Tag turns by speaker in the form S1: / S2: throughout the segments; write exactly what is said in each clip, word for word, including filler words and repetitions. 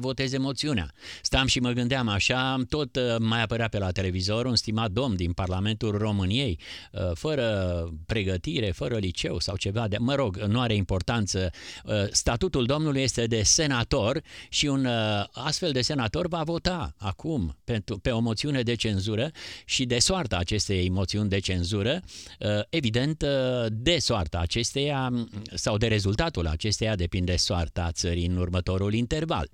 S1: voteze moțiunea. Stam și mă gândeam așa, tot mai apărea pe la televizor un stimat domn din Parlamentul României, fără pregătire, fără liceu sau ceva de... Mă rog, nu are importanță. Statutul domnului este de senator și un astfel de senator va vota acum pentru, pe o moțiune de cenzură și de soarta acestei moțiuni de cenzură, evident, de soarta acesteia sau de rezultatul acesteia depinde soarta țării în următorul interval.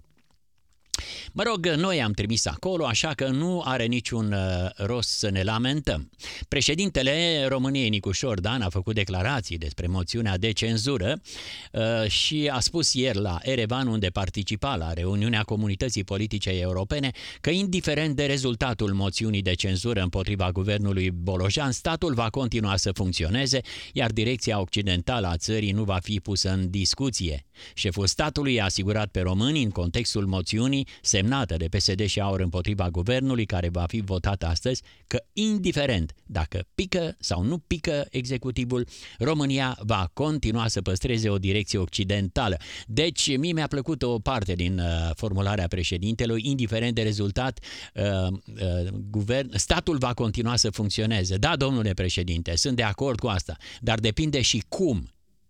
S1: Mă rog, noi am trimis acolo, așa că nu are niciun uh, rost să ne lamentăm. Președintele României, Nicușor Dan, a făcut declarații despre moțiunea de cenzură uh, și a spus ieri la Erevan, unde participa la reuniunea Comunității Politice Europene, că indiferent de rezultatul moțiunii de cenzură împotriva guvernului Bolojan, statul va continua să funcționeze, iar direcția occidentală a țării nu va fi pusă în discuție. Șeful statului a asigurat pe români, în contextul moțiunii semnată de P S D și A U R împotriva guvernului, care va fi votat astăzi, că indiferent dacă pică sau nu pică executivul, România va continua să păstreze o direcție occidentală. Deci, mie mi-a plăcut o parte din uh, formularea președintelui, indiferent de rezultat, uh, uh, guvern, statul va continua să funcționeze. Da, domnule președinte, sunt de acord cu asta, dar depinde și cum.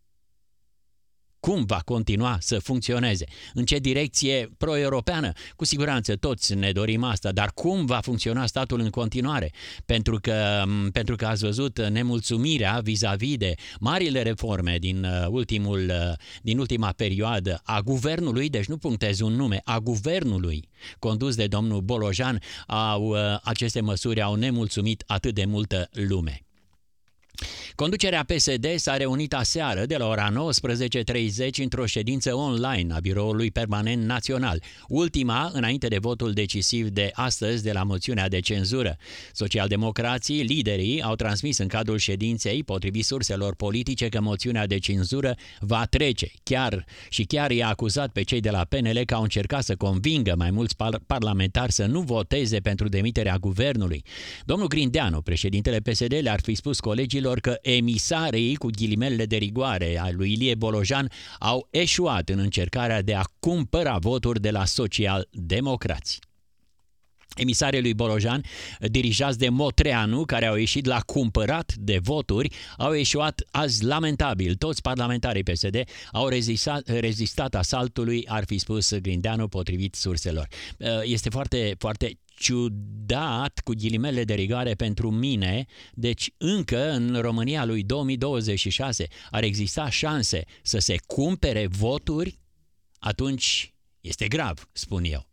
S1: Cum va continua să funcționeze? În ce direcție pro-europeană? Cu siguranță toți ne dorim asta, dar cum va funcționa statul în continuare? Pentru că, pentru că ați văzut nemulțumirea vis-a-vis de marile reforme din, ultimul, din ultima perioadă a guvernului, deci nu punctez un nume, a guvernului condus de domnul Bolojan, au, aceste măsuri au nemulțumit atât de multă lume. Conducerea P S D s-a reunit aseară de la ora nouăsprezece și treizeci într-o ședință online a Biroului Permanent Național, ultima înainte de votul decisiv de astăzi de la moțiunea de cenzură. Socialdemocrații, liderii, au transmis în cadrul ședinței, potrivit surselor politice, că moțiunea de cenzură va trece. Chiar și chiar i-a acuzat pe cei de la P N L că au încercat să convingă mai mulți par- parlamentari să nu voteze pentru demiterea guvernului. Domnul Grindeanu, președintele P S D, le-ar fi spus colegilor că emisarii, cu ghilimelele de rigoare, a lui Ilie Bolojan au eșuat în încercarea de a cumpăra voturi de la social-democrați. Emisarii lui Bolojan, dirijați de Motreanu, care au ieșit la cumpărat de voturi, au eșuat azi lamentabil. Toți parlamentarii P S D au rezistat, rezistat asaltului, ar fi spus Grindeanu, potrivit surselor. Este foarte, foarte ciudat, cu ghilimele de rigoare pentru mine, deci încă în România lui două mii douăzeci și șase ar exista șanse să se cumpere voturi, atunci este grav, spun eu.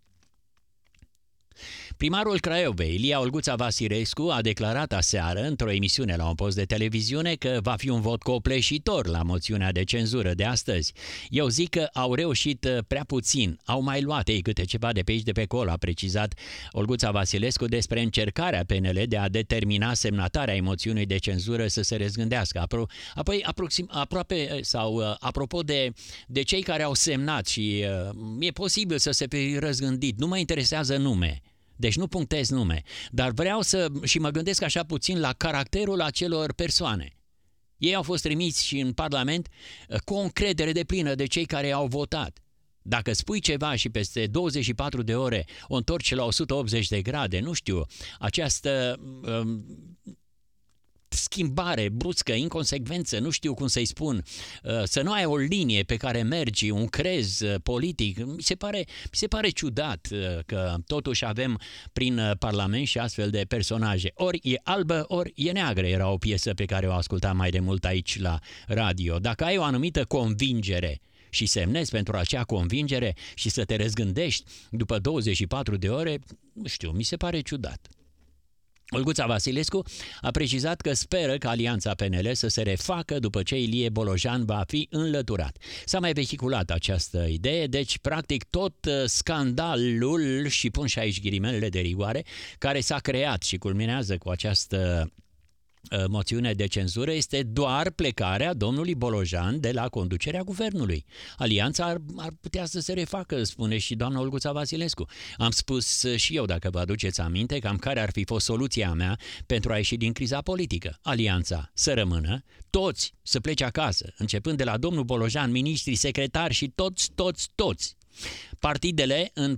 S1: Primarul Craiovei, Ilie Olguța Vasilescu, a declarat aseară într-o emisiune la un post de televiziune că va fi un vot copleșitor la moțiunea de cenzură de astăzi. Eu zic că au reușit prea puțin, au mai luat ei câte ceva de pe aici de pe acolo, a precizat Olguța Vasilescu despre încercarea P N L de a determina semnatarea emoțiunii de cenzură să se răzgândească. Apoi, aproxim, aproape sau apropo de, de cei care au semnat și e posibil să se fi răzgândit, nu mă interesează nume. Deci nu punctez nume, dar vreau să, și mă gândesc așa puțin la caracterul acelor persoane. Ei au fost trimiși și în Parlament cu o încredere deplină de cei care au votat. Dacă spui ceva și peste douăzeci și patru de ore o întorci la o sută optzeci de grade, nu știu, această um, schimbare bruscă, inconsecvență, nu știu cum să-i spun, să nu ai o linie pe care mergi, un crez politic, mi se pare, mi se pare ciudat că totuși avem prin Parlament și astfel de personaje. Ori e albă, ori e neagră, era o piesă pe care o ascultam mai de mult aici la radio. Dacă ai o anumită convingere și semnezi pentru acea convingere și să te răzgândești după douăzeci și patru de ore, nu știu, mi se pare ciudat. Olguța Vasilescu a precizat că speră că alianța P N L să se refacă după ce Ilie Bolojan va fi înlăturat. S-a mai vehiculat această idee, deci practic tot scandalul, și pun și aici ghilimelele de rigoare, care s-a creat și culminează cu această moțiune de cenzură, este doar plecarea domnului Bolojan de la conducerea guvernului. Alianța ar, ar putea să se refacă, spune și doamna Olguța Vasilescu. Am spus și eu, dacă vă aduceți aminte, cam care ar fi fost soluția mea pentru a ieși din criza politică. Alianța să rămână, toți să plece acasă, începând de la domnul Bolojan, miniștri, secretari și toți, toți, toți. Partidele în